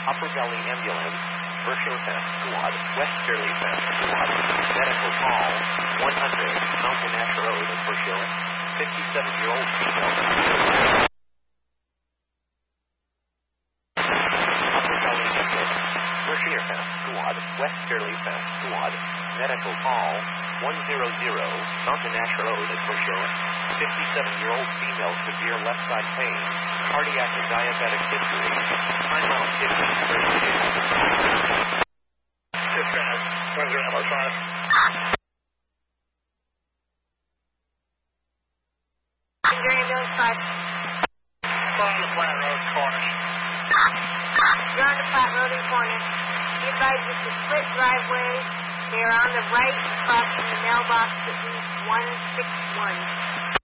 Upper Valley Ambulance, Berkshire Fest Squad, West Fairley Fest Squad, Medical Call, 100, Mountain Ash Road in Berkshire, 57-year-old female. Upper Valley Ambulance, Berkshire Fest Squad, West Fairley Fest Squad, Medical Call, 100, Mountain Ash Road in Berkshire, 57-year-old female, severe left side pain, cardiac and diabetic history, time out 15:32. Dispatch, 1005. Ambulance 5. On the Flat Road corner. You're on the Flat Road and corner. Be advised it's a split driveway. They are on the right across from the mailbox that reads 161.